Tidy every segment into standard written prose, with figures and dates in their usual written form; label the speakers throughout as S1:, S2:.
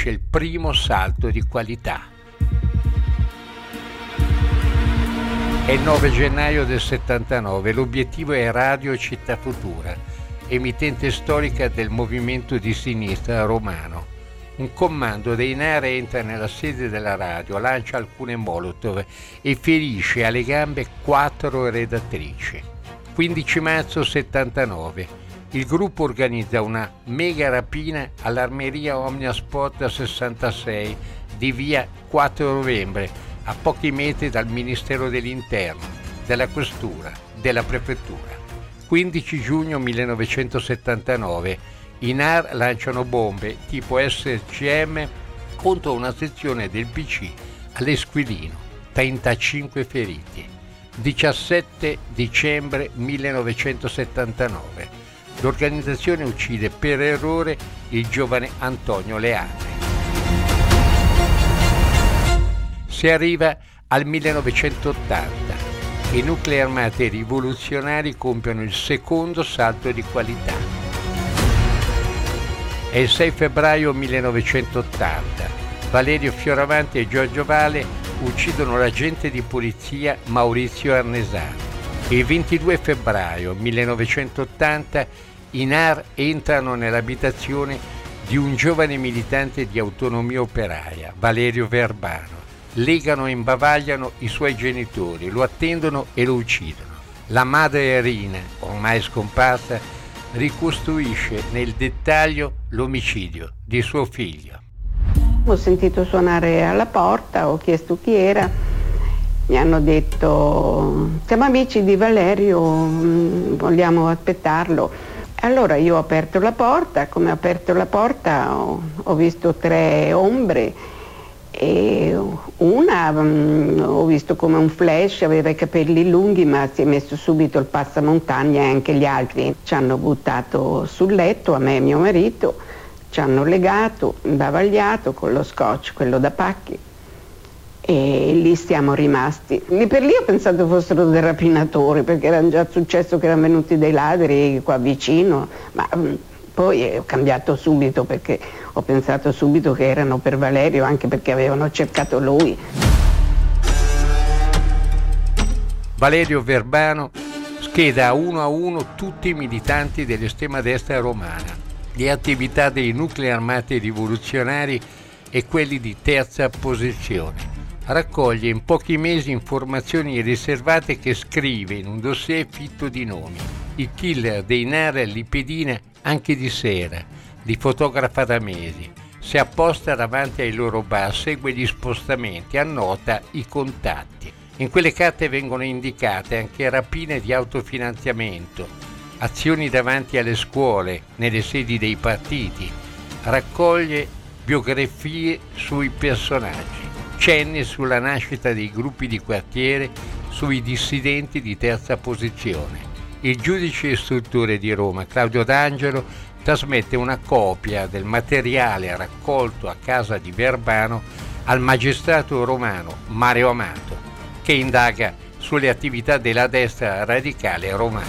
S1: costituisce il primo salto di qualità. È il 9 gennaio del 79, l'obiettivo è Radio Città Futura, emittente storica del movimento di sinistra romano. Un comando dei NAR entra nella sede della radio, lancia alcune molotov e ferisce alle gambe 4 redattrici. 15 marzo 79. Il gruppo organizza una mega rapina all'armeria Omniasport 66 di via 4 novembre, a pochi metri dal Ministero dell'Interno, della Questura, della Prefettura. 15 giugno 1979. I NAR lanciano bombe tipo SCM contro una sezione del PC all'Esquilino, 35 feriti. 17 dicembre 1979. L'organizzazione uccide per errore il giovane Antonio Leandri. Si arriva al 1980. I nuclei armati rivoluzionari compiono il secondo salto di qualità. È il 6 febbraio 1980. Valerio Fioravanti e Giorgio Vale uccidono l'agente di polizia Maurizio Arnesani. Il 22 febbraio 1980 i NAR entrano nell'abitazione di un giovane militante di Autonomia Operaia, Valerio Verbano. Legano e imbavagliano i suoi genitori, lo attendono e lo uccidono. La madre Rina, ormai scomparsa, ricostruisce nel dettaglio l'omicidio di suo figlio.
S2: Ho sentito suonare alla porta, ho chiesto chi era, mi hanno detto siamo amici di Valerio, vogliamo aspettarlo. Allora io ho aperto la porta, come ho aperto la porta ho visto 3 ombre e una ho visto come un flash, aveva i capelli lunghi ma si è messo subito il passamontagna e anche gli altri. Ci hanno buttato sul letto, a me e mio marito, ci hanno legato, imbavagliato con lo scotch, quello da pacchi, e lì siamo rimasti. Lì per lì ho pensato fossero dei rapinatori perché era già successo che erano venuti dei ladri qua vicino, ma poi ho cambiato subito perché ho pensato subito che erano per Valerio, anche perché avevano cercato lui.
S1: Valerio Verbano scheda uno a uno tutti i militanti dell'estrema destra romana, le attività dei nuclei armati rivoluzionari e quelli di terza posizione. Raccoglie in pochi mesi informazioni riservate che scrive in un dossier fitto di nomi. Il killer dei NAR li pedina anche di sera, li fotografa da mesi, si apposta davanti ai loro bar, segue gli spostamenti, annota i contatti. In quelle carte vengono indicate anche rapine di autofinanziamento, azioni davanti alle scuole, nelle sedi dei partiti, raccoglie biografie sui personaggi, cenni sulla nascita dei gruppi di quartiere, sui dissidenti di terza posizione. Il giudice istruttore di Roma, Claudio D'Angelo, trasmette una copia del materiale raccolto a casa di Verbano al magistrato romano Mario Amato, che indaga sulle attività della destra radicale romana.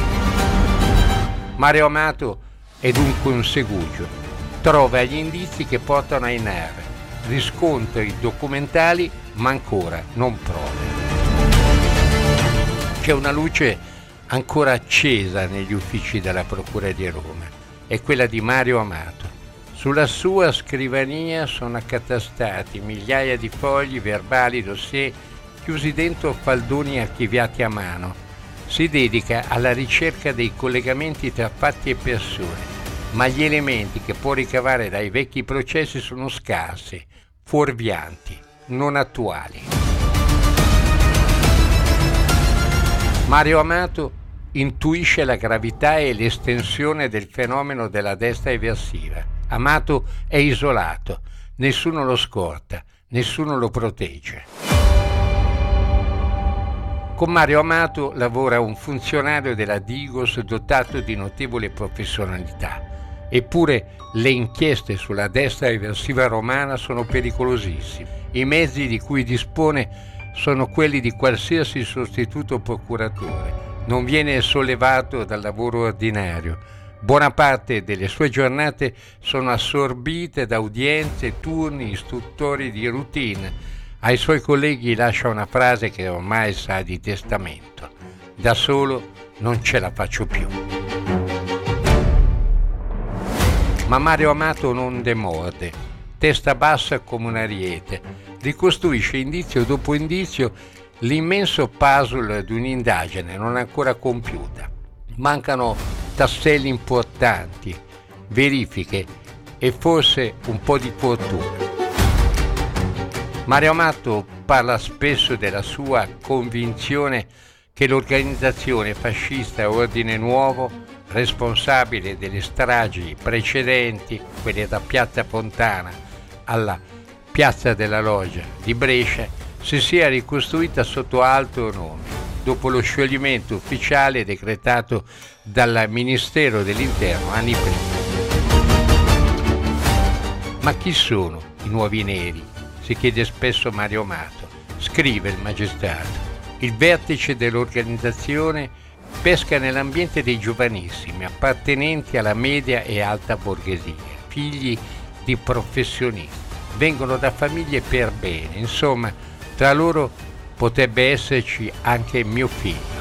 S1: Mario Amato è dunque un segugio, trova gli indizi che portano ai NAR, riscontra i documentali ma ancora non prove. C'è una luce ancora accesa negli uffici della Procura di Roma, è quella di Mario Amato. Sulla sua scrivania sono accatastati migliaia di fogli, verbali, dossier, chiusi dentro faldoni archiviati a mano. Si dedica alla ricerca dei collegamenti tra fatti e persone, ma gli elementi che può ricavare dai vecchi processi sono scarsi, fuorvianti, non attuali. Mario Amato intuisce la gravità e l'estensione del fenomeno della destra eversiva. Amato è isolato, nessuno lo scorta, nessuno lo protegge. Con Mario Amato lavora un funzionario della Digos dotato di notevole professionalità. Eppure le inchieste sulla destra eversiva romana sono pericolosissime. I mezzi di cui dispone sono quelli di qualsiasi sostituto procuratore. Non viene sollevato dal lavoro ordinario, Buona parte delle sue giornate sono assorbite da udienze, turni, istruttori di routine. Ai suoi colleghi lascia una frase che ormai sa di testamento: da solo non ce la faccio più. Ma Mario Amato non demorde, testa bassa come un ariete, ricostruisce indizio dopo indizio l'immenso puzzle di un'indagine non ancora compiuta. Mancano tasselli importanti, verifiche e forse un po' di fortuna. Mario Amato parla spesso della sua convinzione che l'organizzazione fascista Ordine Nuovo, responsabile delle stragi precedenti, quelle da Piazza Fontana alla Piazza della Loggia di Brescia, si sia ricostruita sotto altro nome, dopo lo scioglimento ufficiale decretato dal Ministero dell'Interno anni prima. Ma chi sono i nuovi neri? Si chiede spesso Mario Amato. Scrive il magistrato. Il vertice dell'organizzazione pesca nell'ambiente dei giovanissimi, appartenenti alla media e alta borghesia, figli di professionisti. Vengono da famiglie per bene, insomma, tra loro potrebbe esserci anche mio figlio.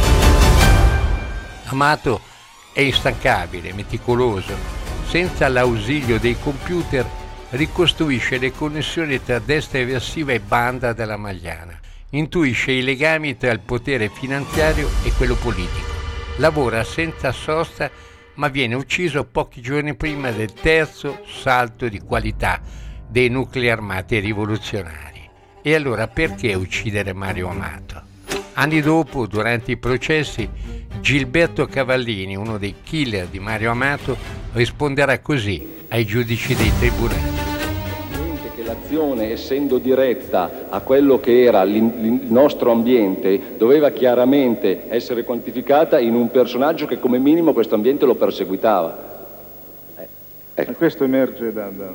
S1: Amato è instancabile, meticoloso, senza l'ausilio dei computer ricostruisce le connessioni tra destra eversiva e banda della Magliana, intuisce i legami tra il potere finanziario e quello politico, lavora senza sosta ma viene ucciso pochi giorni prima del terzo salto di qualità dei nuclei armati rivoluzionari. E allora perché uccidere Mario Amato? Anni dopo, durante i processi, Gilberto Cavallini, uno dei killer di Mario Amato, risponderà così ai giudici dei tribunali.
S3: Che l'azione, essendo diretta a quello che era il nostro ambiente, doveva chiaramente essere quantificata in un personaggio che come minimo questo ambiente lo perseguitava.
S4: Ecco. Questo emerge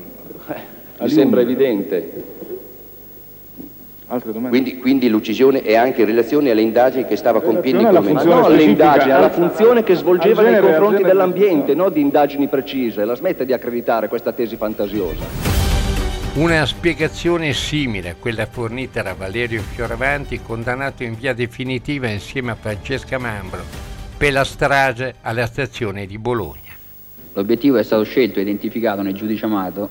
S3: mi sembra evidente.
S4: Altre domande?
S5: Quindi l'uccisione è anche in relazione alle indagini che stava compiendo in quel momento?
S3: Ma no, alle indagini, alla funzione che svolgeva nei confronti dell'ambiente, non di indagini precise. La smette di accreditare questa tesi fantasiosa.
S1: Una spiegazione simile a quella fornita da Valerio Fioravanti, condannato in via definitiva insieme a Francesca Mambro per la strage alla stazione di Bologna.
S6: L'obiettivo è stato scelto e identificato nel giudice Amato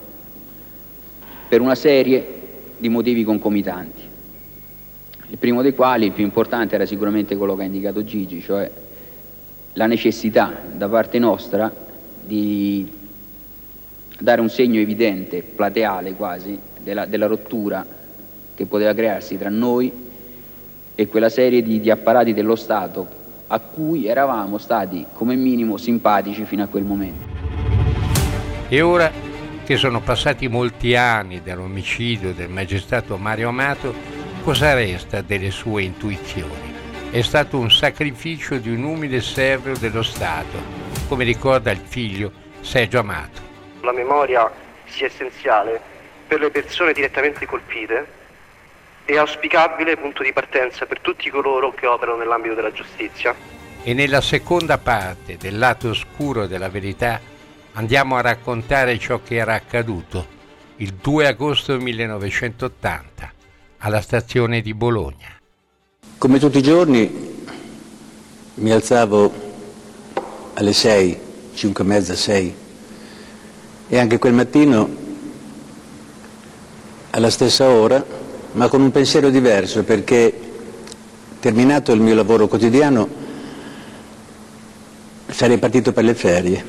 S6: per una serie di motivi concomitanti. Il primo dei quali, il più importante, era sicuramente quello che ha indicato Gigi, cioè la necessità da parte nostra di dare un segno evidente, plateale quasi, della rottura che poteva crearsi tra noi e quella serie di apparati dello Stato a cui eravamo stati come minimo simpatici fino a quel momento.
S1: E ora che sono passati molti anni dall'omicidio del magistrato Mario Amato, cosa resta delle sue intuizioni? È stato un sacrificio di un umile servo dello Stato, come ricorda il figlio Sergio Amato.
S7: La memoria sia essenziale per le persone direttamente colpite e auspicabile punto di partenza per tutti coloro che operano nell'ambito della giustizia.
S1: E nella seconda parte del lato oscuro della verità andiamo a raccontare ciò che era accaduto il 2 agosto 1980 alla stazione di Bologna.
S8: Come tutti i giorni mi alzavo alle 6, 5:30, 6 e anche quel mattino alla stessa ora, ma con un pensiero diverso, perché terminato il mio lavoro quotidiano sarei partito per le ferie.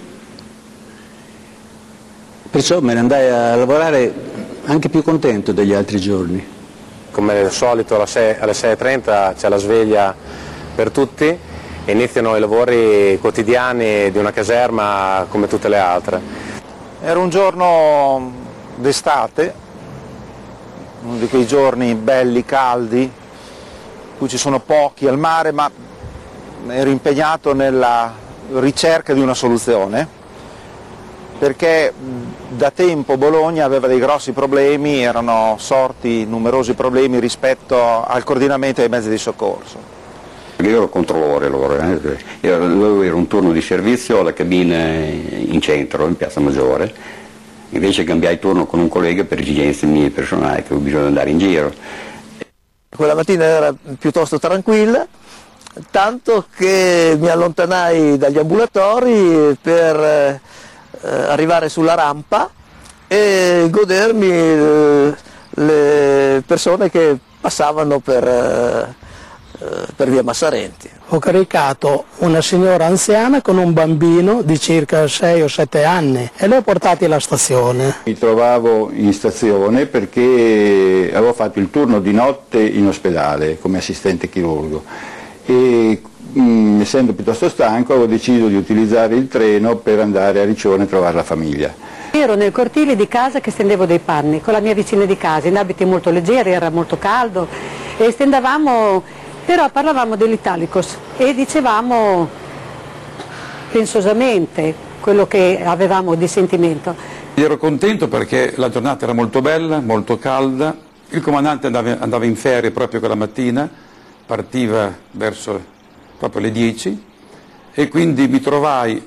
S8: Perciò me ne andai a lavorare anche più contento degli altri giorni.
S9: Come al solito alle 6:30 c'è la sveglia per tutti e iniziano i lavori quotidiani di una caserma come tutte le altre.
S4: Era un giorno d'estate, uno di quei giorni belli, caldi, in cui ci sono pochi al mare, ma ero impegnato nella ricerca di una soluzione, perché da tempo Bologna aveva dei grossi problemi, erano sorti numerosi problemi rispetto al coordinamento dei mezzi di soccorso.
S10: Io ero controllore allora, dovevo avere un turno di servizio alla cabina in centro, in Piazza Maggiore, invece cambiai turno con un collega per esigenze mie personali, che avevo bisogno di andare in giro.
S11: Quella mattina era piuttosto tranquilla, tanto che mi allontanai dagli ambulatori per arrivare sulla rampa e godermi le persone che passavano per via Massarenti.
S12: Ho caricato una signora anziana con un bambino di circa 6 o 7 anni e li ho portati alla stazione.
S13: Mi trovavo in stazione perché avevo fatto il turno di notte in ospedale come assistente chirurgo e essendo piuttosto stanco avevo deciso di utilizzare il treno per andare a Riccione a trovare la famiglia.
S14: Ero nel cortile di casa che stendevo dei panni con la mia vicina di casa, in abiti molto leggeri, era molto caldo e stendavamo, però parlavamo dell'Italicus e dicevamo pensosamente quello che avevamo di sentimento.
S15: Ero contento perché la giornata era molto bella, molto calda, il comandante andava in ferie proprio quella mattina, partiva verso proprio le 10 e quindi mi trovai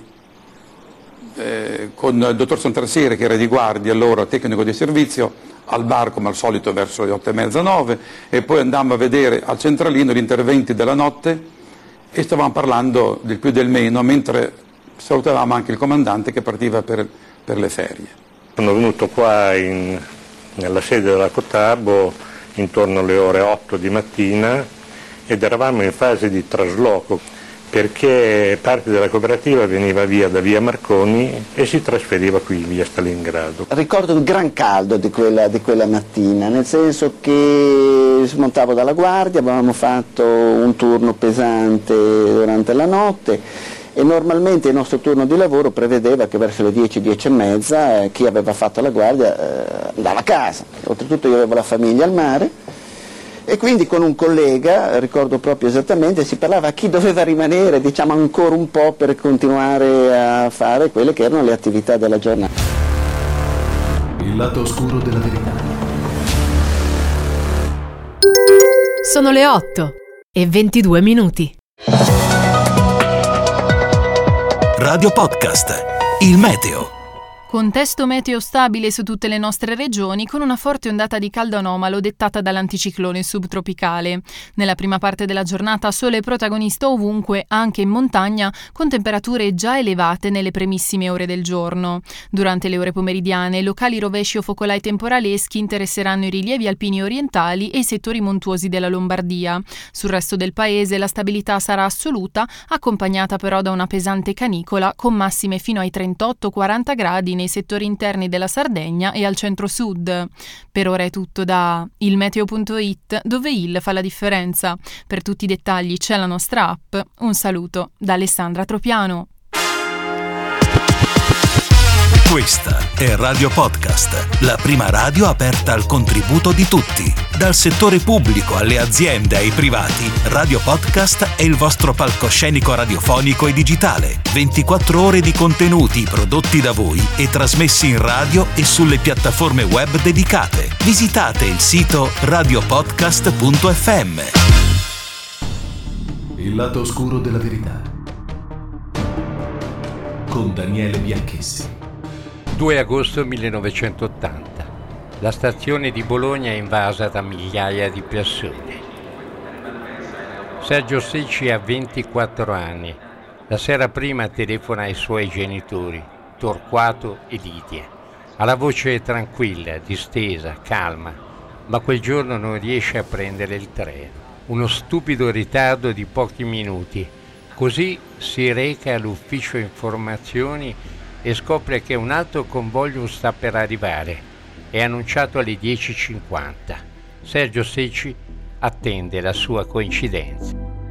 S15: con il dottor Santarsiere, che era di guardia allora, tecnico di servizio, al bar come al solito verso le 8:30, 9, e poi andammo a vedere al centralino gli interventi della notte e stavamo parlando del più del meno, mentre salutavamo anche il comandante che partiva per le ferie.
S16: Sono venuto qua nella sede della Cottabo intorno alle ore 8 di mattina ed eravamo in fase di trasloco, perché parte della cooperativa veniva via da via Marconi e si trasferiva qui via Stalingrado.
S11: Ricordo il gran caldo di quella mattina, nel senso che smontavo dalla guardia, avevamo fatto un turno pesante durante la notte e normalmente il nostro turno di lavoro prevedeva che verso le 10, 10:30 chi aveva fatto la guardia andava a casa. Oltretutto io avevo la famiglia al mare. E quindi con un collega, ricordo proprio esattamente, si parlava a chi doveva rimanere, diciamo, ancora un po' per continuare a fare quelle che erano le attività della giornata.
S17: Il lato oscuro della verità.
S18: Sono le 8:22.
S17: Radio Podcast, il meteo.
S19: Contesto meteo stabile su tutte le nostre regioni con una forte ondata di caldo anomalo dettata dall'anticiclone subtropicale. Nella prima parte della giornata sole protagonista ovunque, anche in montagna, con temperature già elevate nelle primissime ore del giorno. Durante le ore pomeridiane, locali rovesci o focolai temporaleschi interesseranno i rilievi alpini orientali e i settori montuosi della Lombardia. Sul resto del paese la stabilità sarà assoluta, accompagnata però da una pesante canicola con massime fino ai 38-40 gradi nei settori interni della Sardegna e al centro-sud. Per ora è tutto da ilmeteo.it, dove il fa la differenza. Per tutti i dettagli c'è la nostra app. Un saluto da Alessandra Tropiano.
S17: Questa è Radio Podcast, la prima radio aperta al contributo di tutti. Dal settore pubblico alle aziende e ai privati, Radio Podcast è il vostro palcoscenico radiofonico e digitale. 24 ore di contenuti prodotti da voi e trasmessi in radio e sulle piattaforme web dedicate. Visitate il sito radiopodcast.fm. Il lato oscuro della verità. Con Daniele Bianchessi.
S1: 2 agosto 1980. La stazione di Bologna è invasa da migliaia di persone. Sergio Secci ha 24 anni. La sera prima telefona ai suoi genitori, Torquato e Lidia. Ha la voce tranquilla, distesa, calma, ma quel giorno non riesce a prendere il treno. Uno stupido ritardo di pochi minuti. Così si reca all'ufficio informazioni e scopre che un altro convoglio sta per arrivare. È annunciato alle 10:50. Sergio Secci attende la sua coincidenza.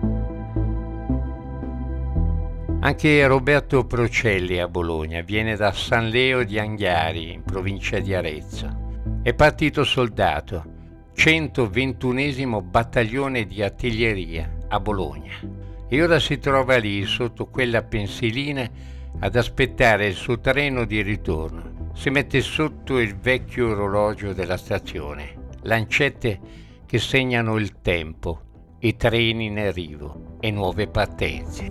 S1: Anche Roberto Procelli a Bologna viene da San Leo di Anghiari, in provincia di Arezzo. È partito soldato, 121° battaglione di artiglieria a Bologna. E ora si trova lì, sotto quella pensilina, ad aspettare il suo treno di ritorno. Si mette sotto il vecchio orologio della stazione, lancette che segnano il tempo, i treni in arrivo. e nuove partenze.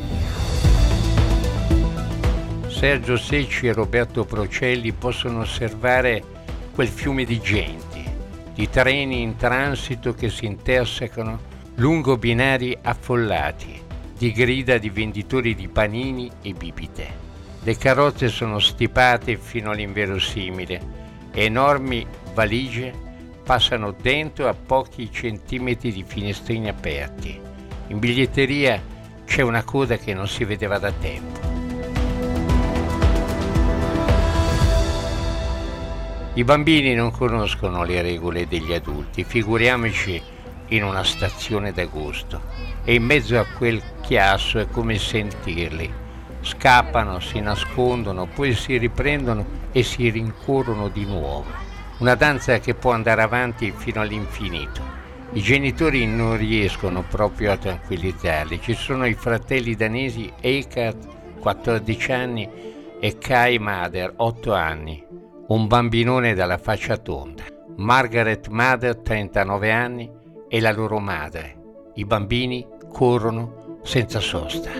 S1: Sergio Secci e Roberto Procelli possono osservare quel fiume di genti, di treni in transito che si intersecano lungo binari affollati, di grida di venditori di panini e bibite. Le carrozze sono stipate fino all'inverosimile e enormi valigie passano dentro a pochi centimetri di finestrini aperti. In biglietteria c'è una coda che non si vedeva da tempo. I bambini non conoscono le regole degli adulti, figuriamoci in una stazione d'agosto. E in mezzo a quel chiasso è come sentirli. Scappano, si nascondono, poi si riprendono e si rincorrono di nuovo. Una danza che può andare avanti fino all'infinito. I genitori non riescono proprio a tranquillizzarli. Ci sono i fratelli danesi Eikart, 14 anni, e Kai Mader, 8 anni. Un bambinone dalla faccia tonda. Margaret Mader, 39 anni, e la loro madre. I bambini corrono senza sosta.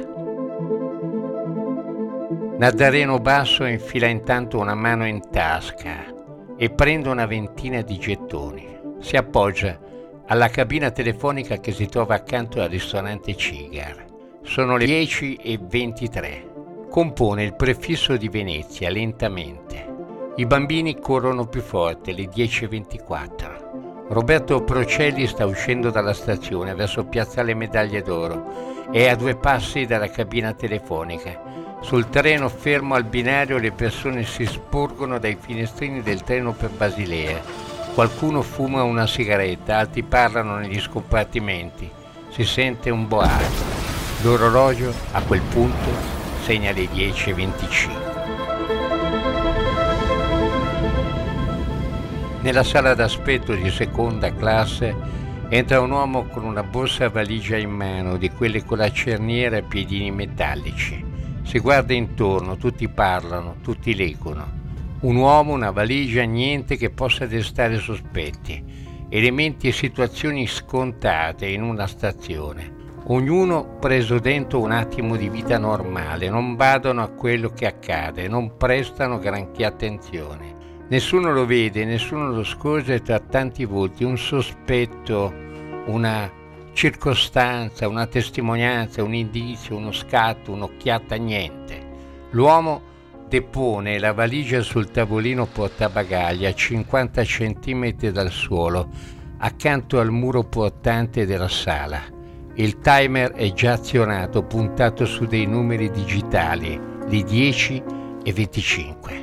S1: Nadareno Basso infila intanto una mano in tasca e prende una ventina di gettoni. Si appoggia alla cabina telefonica che si trova accanto al ristorante Cigar. Sono le 10:23. Compone il prefisso di Venezia lentamente. I bambini corrono più forte, le 10:24. Roberto Procelli sta uscendo dalla stazione verso Piazzale Medaglie d'Oro. È a 2 passi dalla cabina telefonica. Sul treno fermo al binario le persone si sporgono dai finestrini del treno per Basilea. Qualcuno fuma una sigaretta, altri parlano negli scompartimenti. Si sente un boato. L'orologio a quel punto segna le 10:25. Nella sala d'aspetto di seconda classe entra un uomo con una borsa valigia in mano, di quelle con la cerniera e piedini metallici. Si guarda intorno, tutti parlano, tutti leggono. Un uomo, una valigia, niente che possa destare sospetti. Elementi e situazioni scontate in una stazione. Ognuno preso dentro un attimo di vita normale, non badano a quello che accade, non prestano granché attenzione. Nessuno lo vede, nessuno lo scorge tra tanti volti, un sospetto, una circostanza, una testimonianza, un indizio, uno scatto, un'occhiata, niente. L'uomo depone la valigia sul tavolino portabagagli a 50 centimetri dal suolo, accanto al muro portante della sala. Il timer è già azionato, puntato su dei numeri digitali, le 10:25.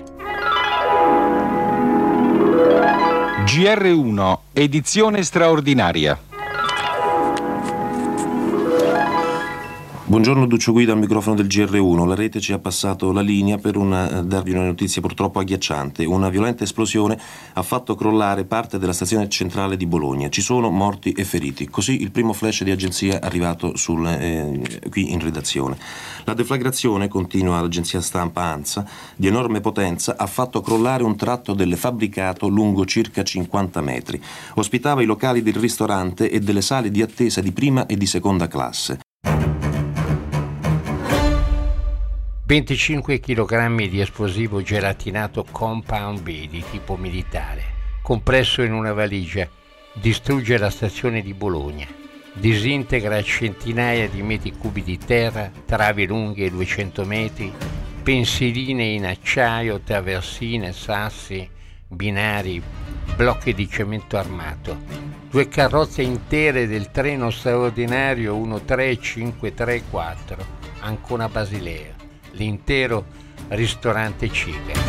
S20: GR1, edizione straordinaria.
S21: Buongiorno, Duccio Guida al microfono del GR1. La rete ci ha passato la linea per darvi una notizia purtroppo agghiacciante. Una violenta esplosione ha fatto crollare parte della stazione centrale di Bologna. Ci sono morti e feriti. Così il primo flash di agenzia arrivato qui in redazione. La deflagrazione, continua l'agenzia stampa ANSA, di enorme potenza, ha fatto crollare un tratto del fabbricato lungo circa 50 metri. Ospitava i locali del ristorante e delle sale di attesa di prima e di seconda classe.
S1: 25 kg di esplosivo gelatinato Compound B di tipo militare, compresso in una valigia, distrugge la stazione di Bologna, disintegra centinaia di metri cubi di terra, travi lunghe 200 metri, pensiline in acciaio, traversine, sassi, binari, blocchi di cemento armato, 2 carrozze intere del treno straordinario 13534, Ancona Basilea, l'intero ristorante Cigar.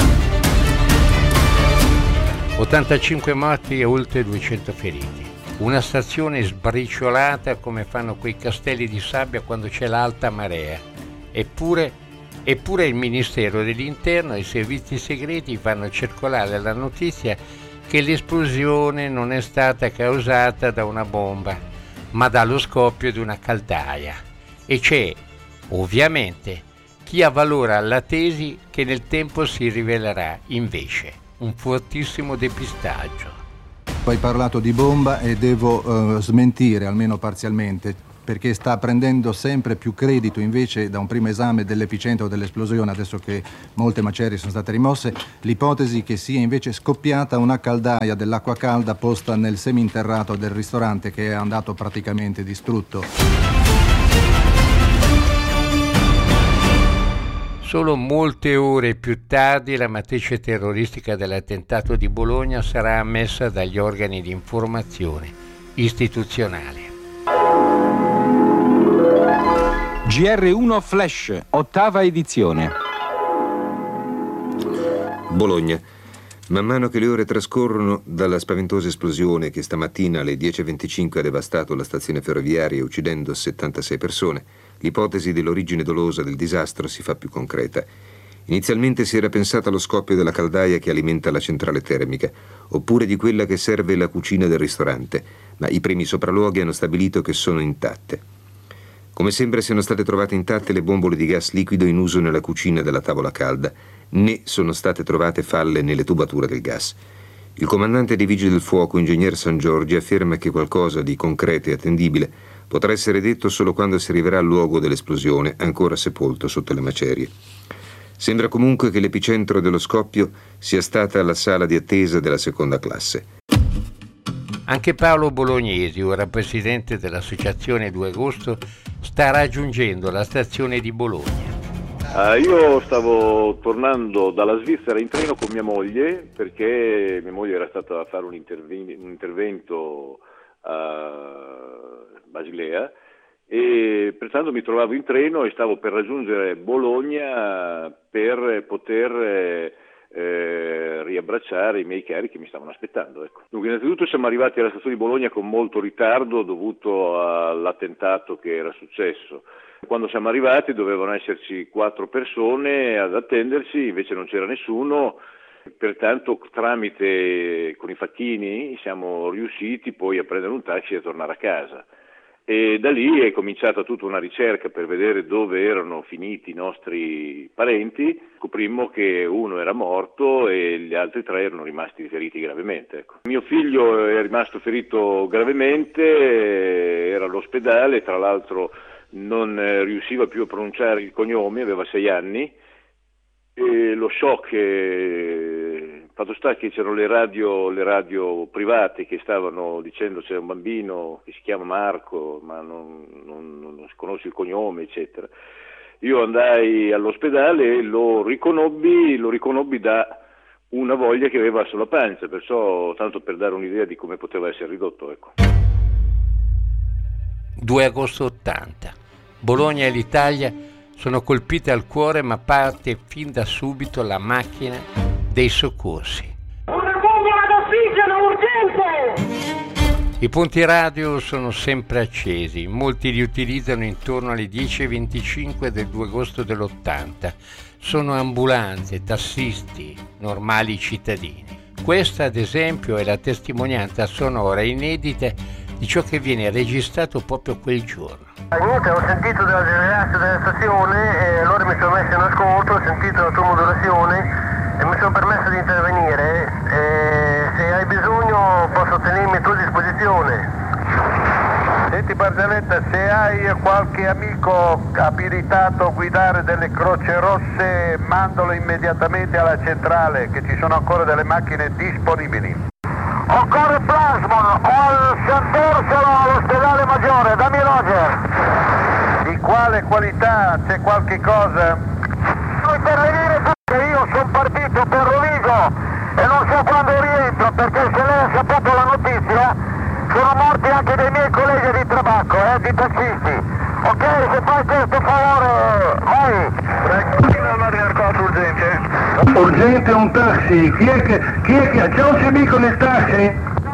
S1: 85 morti e oltre 200 feriti. Una stazione sbriciolata come fanno quei castelli di sabbia quando c'è l'alta marea. Eppure il Ministero dell'Interno e i servizi segreti fanno circolare la notizia che l'esplosione non è stata causata da una bomba, ma dallo scoppio di una caldaia. E c'è, ovviamente, chi avvalora la tesi che nel tempo si rivelerà invece un fortissimo depistaggio.
S22: Hai parlato di bomba e devo smentire almeno parzialmente.
S2: perché sta prendendo sempre più credito invece da un primo esame dell'epicentro dell'esplosione, adesso che molte macerie sono state rimosse, l'ipotesi che sia invece scoppiata una caldaia dell'acqua calda posta nel seminterrato del ristorante, che è andato praticamente distrutto.
S1: Solo molte ore più tardi la matrice terroristica dell'attentato di Bologna sarà ammessa dagli organi di informazione istituzionali.
S20: GR1 Flash, 8ª edizione.
S22: Bologna. Man mano che le ore trascorrono dalla spaventosa esplosione che stamattina alle 10:25 ha devastato la stazione ferroviaria uccidendo 76 persone, l'ipotesi dell'origine dolosa del disastro si fa più concreta. Inizialmente si era pensato allo scoppio della caldaia che alimenta la centrale termica, oppure di quella che serve la cucina del ristorante, ma i primi sopralluoghi hanno stabilito che sono intatte. Come sembra siano state trovate intatte le bombole di gas liquido in uso nella cucina della tavola calda, né sono state trovate falle nelle tubature del gas. Il comandante dei Vigili del Fuoco, ingegner San Giorgi, afferma che qualcosa di concreto e attendibile potrà essere detto solo quando si arriverà al luogo dell'esplosione, ancora sepolto sotto le macerie. Sembra comunque che l'epicentro dello scoppio sia stata la sala di attesa della seconda classe.
S1: Anche Paolo Bolognesi, ora presidente dell'associazione 2 agosto, sta raggiungendo la stazione di Bologna.
S23: Io stavo tornando dalla Svizzera in treno con mia moglie, perché mia moglie era stata a fare un intervento a Basilea, e pertanto mi trovavo in treno e stavo per raggiungere Bologna per poter riabbracciare i miei cari che mi stavano aspettando. Ecco. Dunque, innanzitutto siamo arrivati alla stazione di Bologna con molto ritardo dovuto all'attentato che era successo. Quando siamo arrivati dovevano esserci 4 persone ad attenderci, invece non c'era nessuno, pertanto tramite con i facchini siamo riusciti poi a prendere un taxi e a tornare a casa. E da lì è cominciata tutta una ricerca per vedere dove erano finiti i nostri parenti. Scoprimmo che uno era morto e gli altri 3 erano rimasti feriti gravemente. Ecco. Mio figlio è rimasto ferito gravemente, era all'ospedale, tra l'altro non riusciva più a pronunciare il cognome, aveva 6 anni, e lo shock, fatto sta che c'erano le radio private che stavano dicendo c'è un bambino che si chiama Marco ma non si conosce il cognome, eccetera. Io andai all'ospedale e lo riconobbi da una voglia che aveva sulla pancia, perciò tanto per dare un'idea di come poteva essere ridotto. Ecco.
S1: 2 agosto 80. Bologna e l'Italia sono colpite al cuore, ma parte fin da subito la macchina dei soccorsi.
S24: Una bombola d'ossigeno urgente!
S1: I punti radio sono sempre accesi, molti li utilizzano intorno alle 10:25 del 2 agosto dell'80. Sono ambulanze, tassisti, normali cittadini. Questa, ad esempio, è la testimonianza sonora inedita di ciò che viene registrato proprio quel giorno.
S24: Niente, ho sentito della ragazza della stazione e allora mi sono messo in ascolto, ho sentito la tua modulazione e mi sono permesso di intervenire. Se hai bisogno posso tenermi a tua disposizione.
S25: Senti Barzelletta, se hai qualche amico abilitato a guidare delle Croce Rosse, mandalo immediatamente alla centrale, che ci sono ancora delle macchine disponibili.
S24: Occorre plasma, ho il Sant'Orsola all'ospedale maggiore, dammi Roger.
S25: Di quale qualità? C'è qualche cosa?
S24: Devo intervenire perché io sono partito per Rovigo e non so quando rientro, perché se lei ha saputo la notizia sono morti anche dei miei colleghi di tabacco, di tassisti. Ok, se fai questo favore, vai.
S25: Urgente? Urgente un taxi, chi è che c'è un amico nel taxi?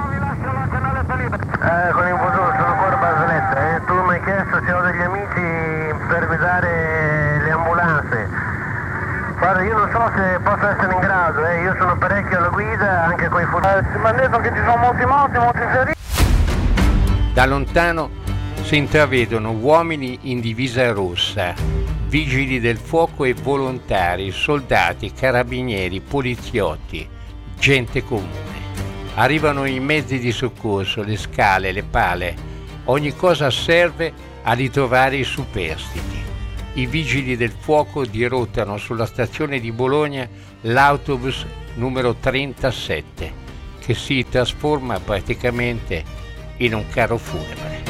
S24: Con il buongiorno, sono ancora Barzelletta, tu mi hai chiesto se ho degli amici per guidare le ambulanze. Guarda, io non so se posso essere in grado, io sono parecchio alla guida, anche con i furgoni.
S25: Mi hanno detto che ci sono molti feriti.
S1: Da lontano si intravedono uomini in divisa rossa, vigili del fuoco e volontari, soldati, carabinieri, poliziotti, gente comune. Arrivano i mezzi di soccorso, le scale, le pale. Ogni cosa serve a ritrovare i superstiti. I vigili del fuoco dirottano sulla stazione di Bologna l'autobus numero 37, che si trasforma praticamente in un carro funebre.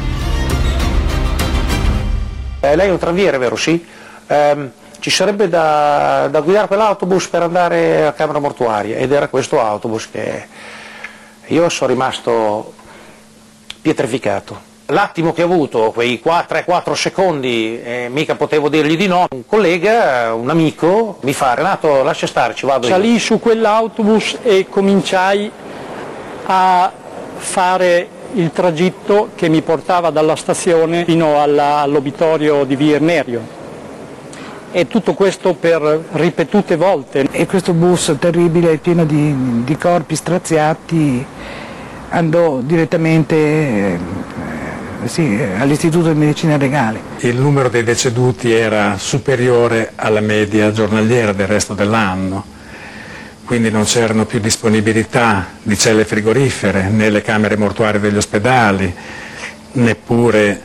S3: Lei è un tranviere, vero? Sì. Ci sarebbe da guidare quell'autobus per andare a camera mortuaria, ed era questo autobus che io sono rimasto pietrificato. L'attimo che ho avuto, quei 3-4 secondi, mica potevo dirgli di no. Un collega, un amico, mi fa: Renato, lascia stare, ci vado io.
S5: Salì su quell'autobus e cominciai a fare il tragitto che mi portava dalla stazione fino all'obitorio di Via Irnerio. E tutto questo per ripetute volte.
S6: E questo bus terribile, pieno di corpi straziati, andò direttamente all'Istituto di Medicina Legale.
S7: Il numero dei deceduti era superiore alla media giornaliera del resto dell'anno, quindi non c'erano più disponibilità di celle frigorifere nelle camere mortuarie degli ospedali, neppure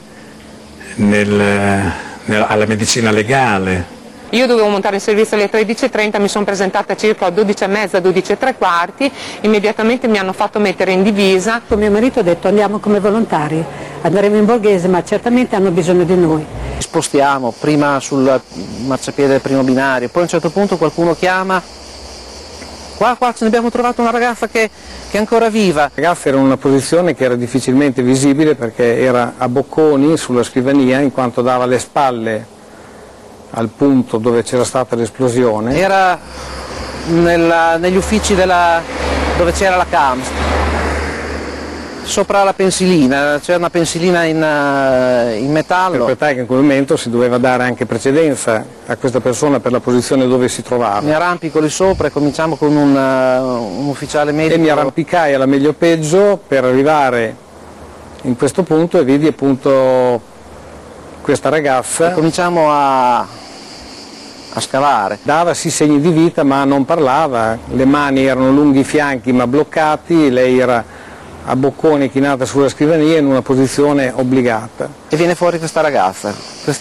S7: alla medicina legale.
S8: Io dovevo montare in servizio alle 13:30, mi sono presentata circa alle 12:30, 12:15, immediatamente mi hanno fatto mettere in divisa.
S14: Con mio marito ha detto: andiamo come volontari, andremo in Borghese, ma certamente hanno bisogno di noi.
S3: Spostiamo prima sul marciapiede del primo binario, poi a un certo punto qualcuno chiama: qua ce ne abbiamo trovato una ragazza che è ancora viva. La ragazza era in una posizione che era difficilmente visibile perché era a bocconi sulla scrivania, in quanto dava le spalle al punto dove c'era stata l'esplosione. Era negli uffici dove c'era la CAMS, sopra la pensilina, c'era una pensilina in metallo. Interpretai che in quel momento si doveva dare anche precedenza a questa persona per la posizione dove si trovava. Mi arrampico lì sopra e cominciamo con un ufficiale medico. E mi arrampicai alla meglio peggio per arrivare in questo punto e vidi appunto questa ragazza. E cominciamo a scavare. Dava sì segni di vita ma non parlava, le mani erano lunghi i fianchi ma bloccati, lei era a bocconi chinata sulla scrivania in una posizione obbligata. E viene fuori questa ragazza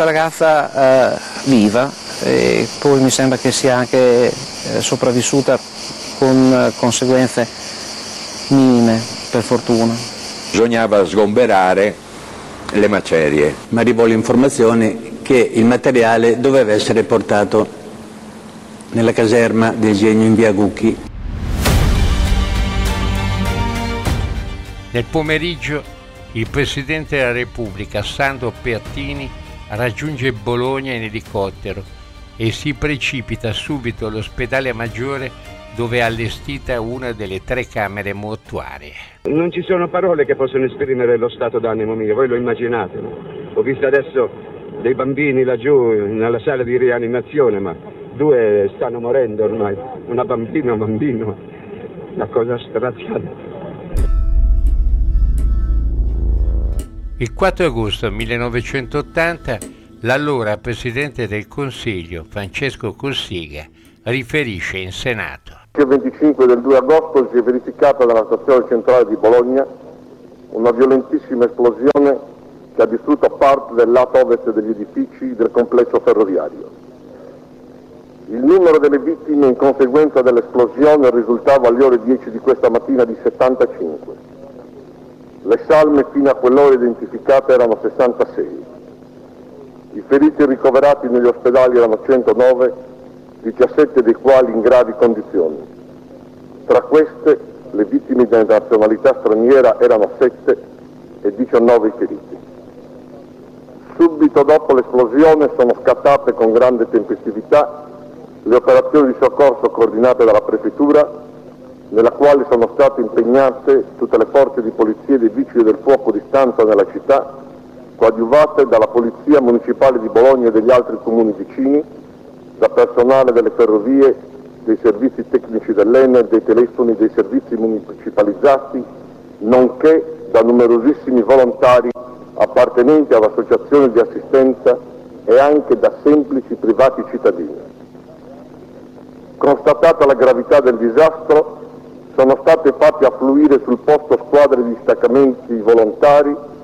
S3: viva, e poi mi sembra che sia anche sopravvissuta con conseguenze minime, per fortuna.
S26: Bisognava sgomberare le macerie.
S27: Ma arrivò l'informazione che il materiale doveva essere portato nella caserma del Genio in via Gucchi.
S1: Nel pomeriggio il Presidente della Repubblica, Sandro Pertini, raggiunge Bologna in elicottero e si precipita subito all'ospedale Maggiore, dove è allestita una delle 3 camere mortuarie.
S28: Non ci sono parole che possono esprimere lo stato d'animo mio, voi lo immaginate, no? Ho visto adesso dei bambini laggiù nella sala di rianimazione, ma 2 stanno morendo ormai, una bambina e un bambino, una cosa straziante.
S1: Il 4 agosto 1980 l'allora Presidente del Consiglio, Francesco Cossiga, riferisce in Senato.
S29: Il 25 del 2 agosto si è verificata nella stazione centrale di Bologna una violentissima esplosione che ha distrutto parte del lato ovest degli edifici del complesso ferroviario. Il numero delle vittime in conseguenza dell'esplosione risultava alle ore 10 di questa mattina di 75. Le salme fino a quell'ora identificate erano 66. I feriti ricoverati negli ospedali erano 109, 17 dei quali in gravi condizioni. Tra queste, le vittime di nazionalità straniera erano 7 e 19 i feriti. Subito dopo l'esplosione sono scattate con grande tempestività le operazioni di soccorso coordinate dalla Prefettura, nella quale sono state impegnate tutte le forze di polizia e dei vigili del fuoco di stanza nella città, coadiuvate dalla Polizia Municipale di Bologna e degli altri comuni vicini, da personale delle ferrovie, dei servizi tecnici dell'Enel, dei telefoni, dei servizi municipalizzati, nonché da numerosissimi volontari appartenenti ad associazioni di assistenza e anche da semplici privati cittadini. Constatata la gravità del disastro, sono state fatte affluire sul posto squadre di distaccamenti volontari,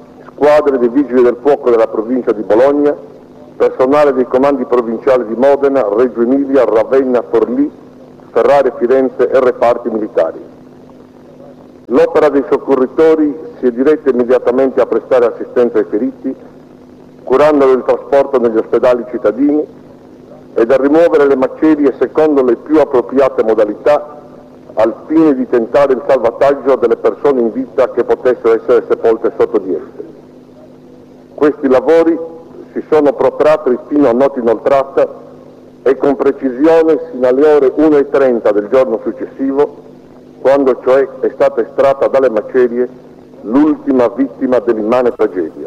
S29: squadre dei Vigili del Fuoco della provincia di Bologna, personale dei comandi provinciali di Modena, Reggio Emilia, Ravenna, Forlì, Ferrara e Firenze e reparti militari. L'opera dei soccorritori si è diretta immediatamente a prestare assistenza ai feriti, curando il trasporto negli ospedali cittadini ed a rimuovere le macerie secondo le più appropriate modalità al fine di tentare il salvataggio delle persone in vita che potessero essere sepolte sotto di esse. Questi lavori si sono protratti fino a notte inoltrata e con precisione sino alle ore 1:30 del giorno successivo, quando cioè è stata estratta dalle macerie l'ultima vittima dell'immane tragedia.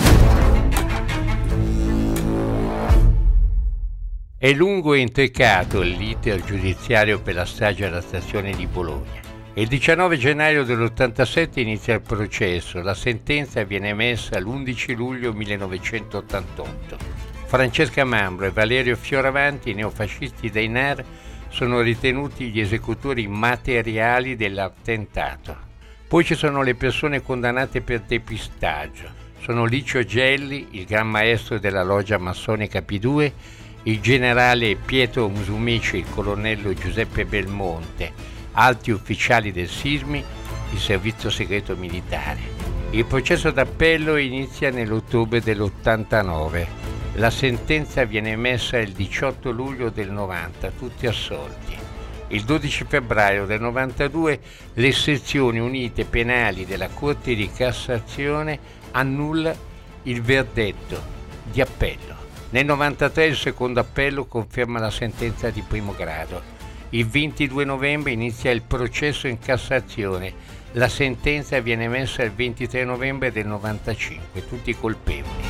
S1: È lungo e intricato l'iter giudiziario per la strage alla stazione di Bologna. Il 19 gennaio dell'87 inizia il processo, la sentenza viene emessa l'11 luglio 1988. Francesca Mambro e Valerio Fioravanti, neofascisti dei NAR, sono ritenuti gli esecutori materiali dell'attentato. Poi ci sono le persone condannate per depistaggio. Sono Licio Gelli, il gran maestro della loggia massonica P2, il generale Pietro Musumeci, il colonnello Giuseppe Belmonte, alti ufficiali del SISMI, il servizio segreto militare. Il processo d'appello inizia nell'ottobre dell'89. La sentenza viene emessa il 18 luglio del 90, tutti assolti. Il 12 febbraio del 92 le sezioni unite penali della Corte di Cassazione annulla il verdetto di appello. Nel 93 il secondo appello conferma la sentenza di primo grado. Il 22 novembre inizia il processo in Cassazione. La sentenza viene emessa il 23 novembre del 95, tutti colpevoli.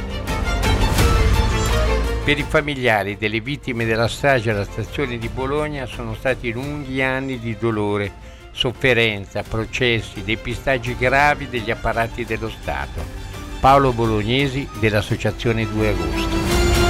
S1: Per i familiari delle vittime della strage alla stazione di Bologna sono stati lunghi anni di dolore, sofferenza, processi, depistaggi gravi degli apparati dello Stato. Paolo Bolognesi dell'Associazione 2 Agosto.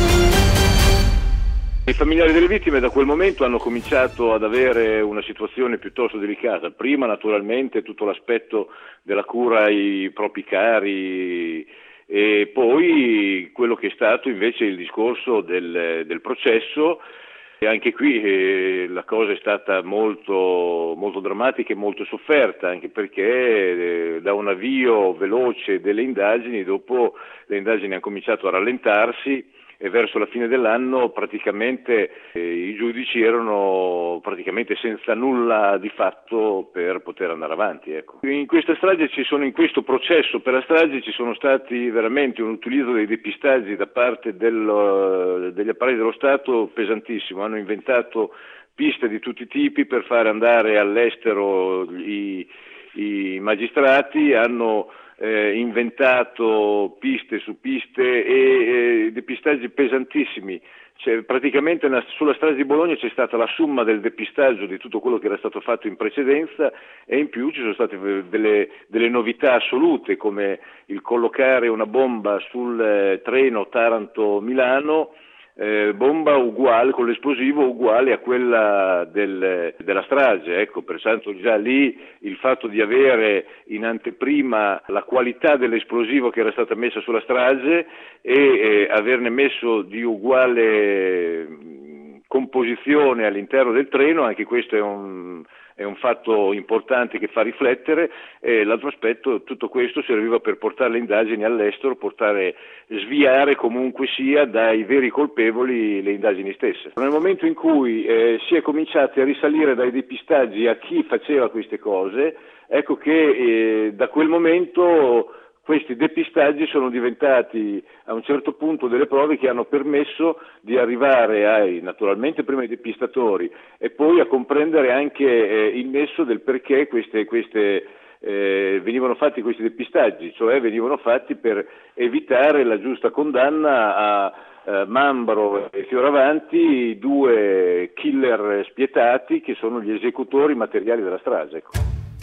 S23: I familiari delle vittime da quel momento hanno cominciato ad avere una situazione piuttosto delicata. Prima naturalmente tutto l'aspetto della cura ai propri cari e poi quello che è stato invece il discorso del processo. E anche qui la cosa è stata molto, molto drammatica e molto sofferta, anche perché da un avvio veloce delle indagini, dopo le indagini hanno cominciato a rallentarsi e verso la fine dell'anno praticamente i giudici erano praticamente senza nulla di fatto per poter andare avanti. Ecco. In questo processo per la strage ci sono stati veramente un utilizzo dei depistaggi da parte degli apparati dello Stato pesantissimo. Hanno inventato piste di tutti i tipi per fare andare all'estero i magistrati, hanno inventato piste su piste e depistaggi pesantissimi. Praticamente sulla strage di Bologna c'è stata la somma del depistaggio di tutto quello che era stato fatto in precedenza e in più ci sono state delle novità assolute, come il collocare una bomba sul treno Taranto-Milano, bomba uguale, con l'esplosivo uguale a quella della strage. Ecco, pertanto già lì il fatto di avere in anteprima la qualità dell'esplosivo che era stata messa sulla strage e averne messo di uguale composizione all'interno del treno, anche questo è un fatto importante che fa riflettere. E l'altro aspetto, tutto questo serviva per portare le indagini all'estero, sviare comunque sia dai veri colpevoli le indagini stesse. Nel momento in cui si è cominciati a risalire dai depistaggi a chi faceva queste cose, ecco che da quel momento questi depistaggi sono diventati a un certo punto delle prove che hanno permesso di arrivare naturalmente prima ai depistatori e poi a comprendere anche il nesso del perché venivano fatti questi depistaggi, cioè venivano fatti per evitare la giusta condanna a Mambro e Fioravanti, due killer spietati che sono gli esecutori materiali della strage. Ecco.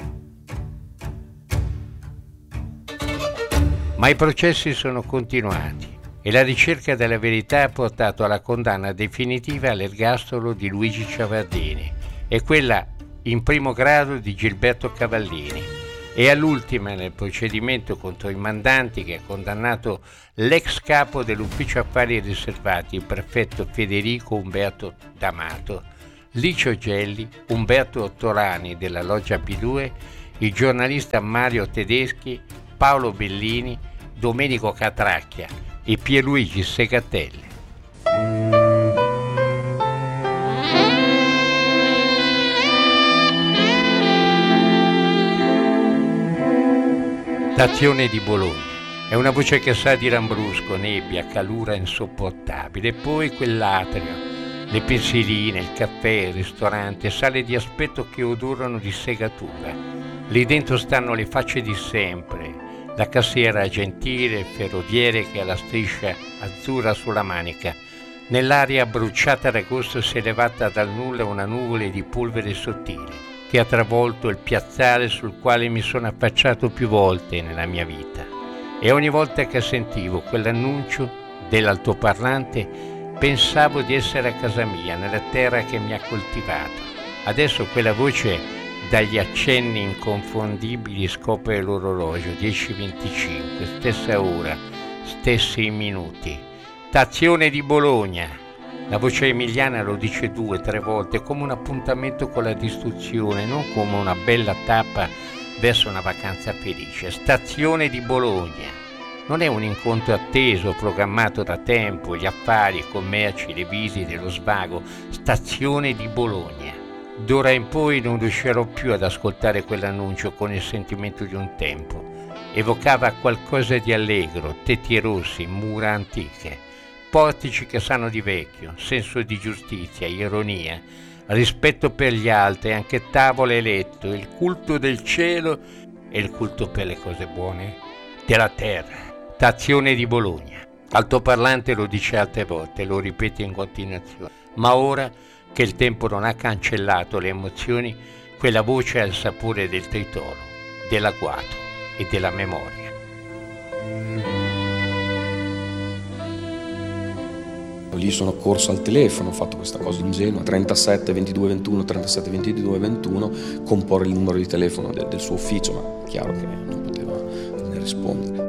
S1: Ma i processi sono continuati e la ricerca della verità ha portato alla condanna definitiva all'ergastolo di Luigi Ciavardini e quella in primo grado di Gilberto Cavallini. e all'ultima nel procedimento contro i mandanti che ha condannato l'ex capo dell'ufficio affari riservati, il prefetto Federico Umberto D'Amato, Licio Gelli, Umberto Torani della Loggia P2, il giornalista Mario Tedeschi, Paolo Bellini, Domenico Catracchia e Pierluigi Segatelli. Stazione di Bologna. È una voce che sa di lambrusco, nebbia, calura insopportabile. E poi quell'atrio, le pensiline, il caffè, il ristorante, sale di aspetto che odorano di segatura. Lì dentro stanno le facce di sempre. La cassiera gentile, il ferroviere che ha la striscia azzurra sulla manica. Nell'aria bruciata d'agosto si è levata dal nulla una nuvole di polvere sottile che ha travolto il piazzale sul quale mi sono affacciato più volte nella mia vita. E ogni volta che sentivo quell'annuncio dell'altoparlante pensavo di essere a casa mia, nella terra che mi ha coltivato. Adesso quella voce dagli accenni inconfondibili scopre l'orologio, 10:25, stessa ora, stessi minuti. Stazione di Bologna. La voce emiliana lo dice 2 o 3 volte come un appuntamento con la distruzione, non come una bella tappa verso una vacanza felice. Stazione di Bologna. Non è un incontro atteso, programmato da tempo, gli affari, i commerci, le visite, lo svago. Stazione di Bologna. D'ora in poi non riuscirò più ad ascoltare quell'annuncio con il sentimento di un tempo. Evocava qualcosa di allegro, tetti rossi, mura antiche. Portici che sanno di vecchio, senso di giustizia, ironia, rispetto per gli altri, anche tavola e letto, il culto del cielo e il culto per le cose buone della terra. Stazione di Bologna. Altoparlante lo dice altre volte, lo ripete in continuazione, ma ora che il tempo non ha cancellato le emozioni, quella voce ha il sapore del tritolo, dell'agguato e della memoria.
S4: Lì sono corso al telefono, ho fatto questa cosa ingenua, 37 22 21, 37 22 21, comporre il numero di telefono del suo ufficio, ma chiaro che non poteva ne rispondere.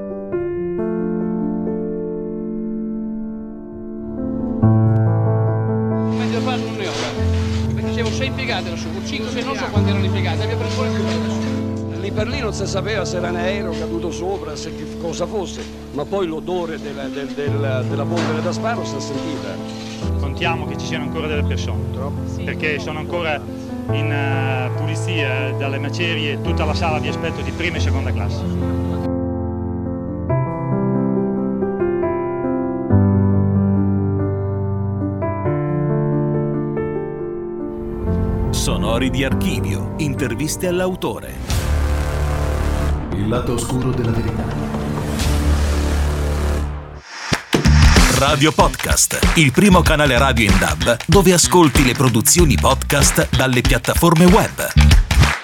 S9: Meglio farlo non ne ho, perché c'avevo 6 impiegati lassù, 5 non so quanti erano impiegati, abbiamo preso più adesso. Lì per lì non si sapeva se era un aereo caduto sopra, se che cosa fosse, ma poi l'odore della polvere da sparo si è sentita.
S10: Contiamo che ci siano ancora delle persone, perché sono ancora in pulizia dalle macerie tutta la sala di aspetto di prima e seconda classe.
S17: Sonori di archivio, interviste all'autore.
S11: Il lato oscuro della verità.
S17: Radio Podcast, il primo canale radio in DAB dove ascolti le produzioni podcast dalle piattaforme web.